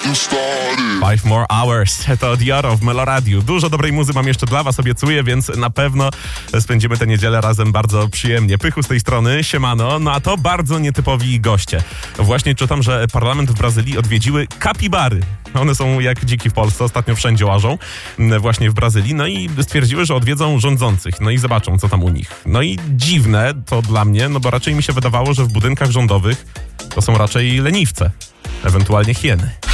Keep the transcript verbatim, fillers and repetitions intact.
Five more hours. To Dioro w Meloradiu. Dużo dobrej muzy mam jeszcze dla was, obiecuję, więc na pewno spędzimy tę niedzielę razem bardzo przyjemnie. Pychu z tej strony, siemano. No a to bardzo nietypowi goście. Właśnie czytam, że parlament w Brazylii odwiedziły kapibary. One są jak dziki w Polsce, ostatnio wszędzie łażą, właśnie w Brazylii. No i stwierdziły, że odwiedzą rządzących. No i zobaczą, co tam u nich. No i dziwne to dla mnie, no bo raczej mi się wydawało, że w budynkach rządowych to są raczej leniwce, ewentualnie hieny.